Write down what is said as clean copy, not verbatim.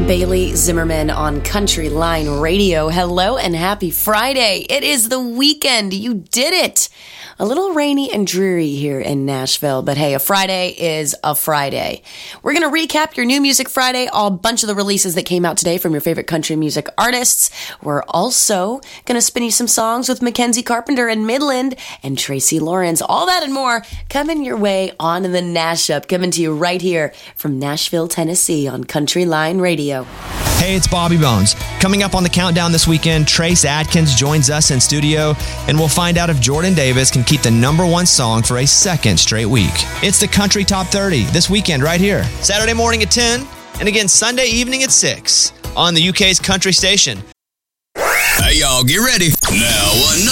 Bailey Zimmerman on Country Line Radio. Hello and happy Friday. It is the weekend. You did it. A little rainy and dreary here in Nashville, but hey, a Friday is a Friday. We're going to recap your New Music Friday, a bunch of the releases that came out today from your favorite country music artists. We're also going to spin you some songs with Mackenzie Carpenter and Midland and Tracy Lawrence. All that and more coming your way on the Nash Up, coming to you right here from Nashville, Tennessee on Country Line Radio. Hey, it's Bobby Bones. Coming up on the countdown this weekend, Trace Adkins joins us in studio, and we'll find out if Jordan Davis can keep the #1 song for a second straight week. It's the Country Top 30 this weekend right here. Saturday morning at 10, and again Sunday evening at 6 on the UK's country station. Hey, y'all, get ready. Now,